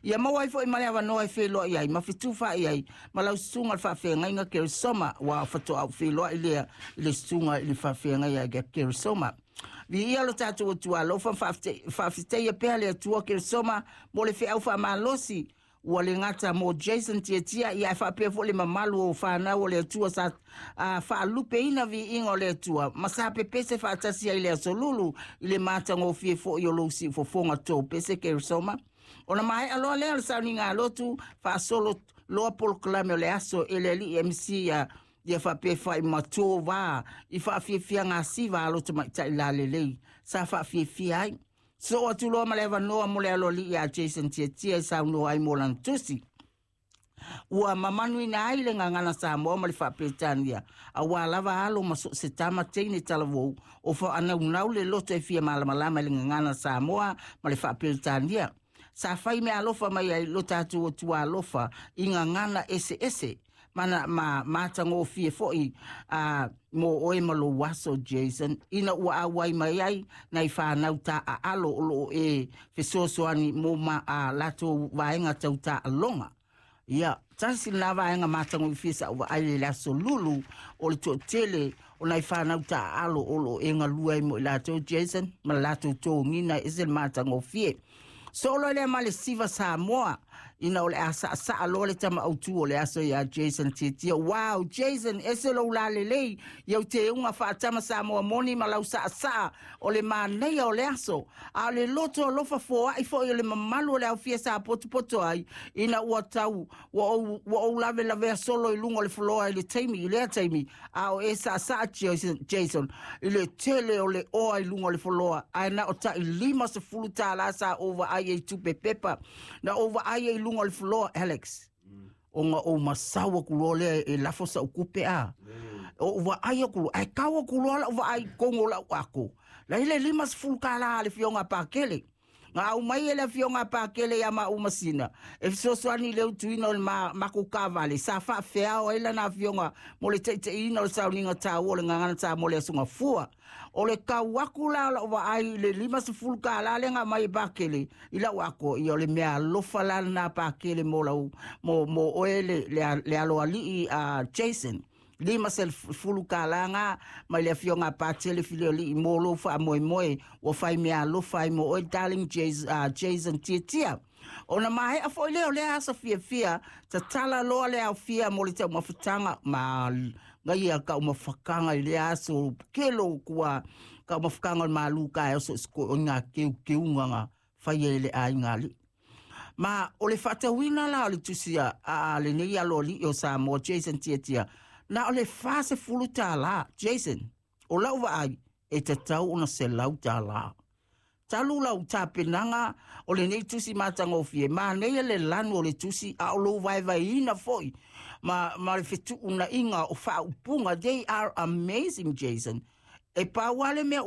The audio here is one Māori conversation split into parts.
Ia mawai fo i male awa noa i wheloa iai, ma fitu wha iai, ma lau sunga le whawhenga inga Kerisoma, wa whato au wheloa i lea, i le sunga i le whawhenga iai ga Kerisoma. Vi ia lo tātou o tua lofa whawhiteia pēha lea tua Kerisoma, mo le wheau whamalosi, ua le ngata mo Jason tia ia e whapea fo le mamalu o whanau o le atua sa whaalupe ina vi inga o le atua. Ma sa pe pese whaatasi ai le asolulu i le mātanga o fie fo i o lousi fo fonga tō pese Kerisoma. O na mai aloa lea le sauni ngā lotu whaasolo loa poloklame o le aso e le li MC ia whapea whai matō wā i whaafia ngā siwa alo te maita i la lelei. Sa whaafia ai. So atu loa malewa noa mole alo li a Jason tia sa noa ai molan tusi. Ua mamanu ina ai le ngangana sa moa male whapetania. A wā lava alo maso se tama teine talavou o wha anau le loto e fia malamalama le ngangana sa moa male whapetania. Sa whai me alofa mai ai lota atu o tua alofa i ngangana ese. Mana mātango o fie foi mo oe malo waso Jason. Ina ua awai mai ai nei whanau ta a alo olo e fesosoani mo lato vaenga tau ta alonga. Ia, tasi na vaenga mātango i fie sa ua aile laso lulu o le to tele o nei whanau ta a alo olo e ngalua mo lato Jason. Ma lato tō ngina ese mātango fie. So lo le male siva sa moa ina ole asa alo le tama autu ole aso ya Jason tia. Wow, Jason ese lo la lelei yo te unga fa tama sa moa moni malau sa ole manei ole aso a le loto lofa fo ai fo le mamalu ole au fia sa poto ai ina ua tau wa lave solo i lunga le floa i le taimi a o esa Jason i le tele ole o ai lunga le floa ai na o ta i lima se fuluta la sa over ai e tupe pepa na over ai e lunga le floor Alex o masawa kulole e lafo sa ukupe a o wa ai ku ai kawa kulola o ai kongola ako la ile limas fulkala le fionga pakele nga umai ele fionga pakele ya ma umasina e so swani le tuino ma makukava le sa fa fea o ila na fionga mo le te ino sa uninga ta o le ngana ta mo le sunga fua o le kawakula o ai le limas fulkala le nga mai pakele ila wako i o le mea lofala na pakele mo o ele le alo ali a Jason lima sel fulu kalanga mai le fionga patele filioli molo fa moe o fai mea lo fai mo o darling Jason tia ona mai a foi le asa fia ta tala lo le au fia mo le te mafutanga ma ngai ka uma fakanga le aso kelo kwa ka mafukanga maluka e so sko nga ke unga fai le ai ngali ma o le fata wina la le tusia a le nei aloli o sa mo Jason tia na ole fase fulu tala Jason o lau wa ai e te tau ona se lau tala talu lau tapenanga o le nei tusi matanga o fie ma nei le lanu o le tusi a o lo vai ina foi ma le fitu una inga o fa upunga they are amazing Jason e pa wale me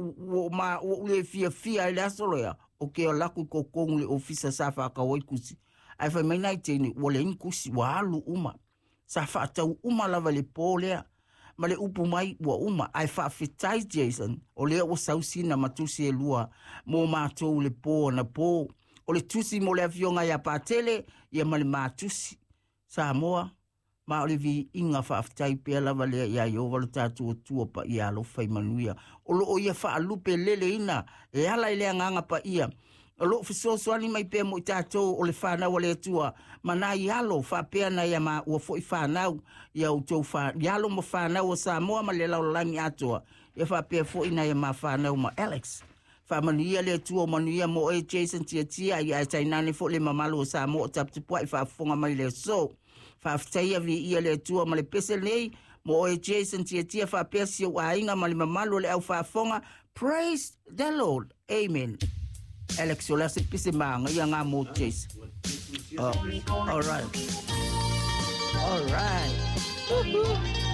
o le fia le asoloya o ke o laku ko kongu le ofisa safa ka waikusi ai fa mai nai teni o le inkusi wa alu uma sa fa tau uma lava le polea ma le upu mai ua uma ai fa fitai Jason o le o sausina matusi e lua mo matou le po na po o le tusi mo le avionga ya patele ia ma le matusi sa moa ma o le vi inga fa fitai pe lava le ia yo valo tatu o tua pa ia lo fai manuia o lo o ia fa alupe lele ina e ala ile nganga pa ia o lo fiso swani mai pe mo tato o le fana o le tua mana ialo fa pe na ia ma o foi fana ia o tau fa ialo mo fana o sa mo ma le langi ato ia fa pe foi na ia ma fana o ma Alex fa mania le tua mania mo e Jason tia ia tainani fo le mamalo sa mo tap te poi fa fonga mai le so fa ftai vi ia le tua ma le pese nei mo e Jason tia fa pe si o ainga ma le mamalo le au fa fonga praise the Lord amen Alex ola se pise manga ia nga mo chase all right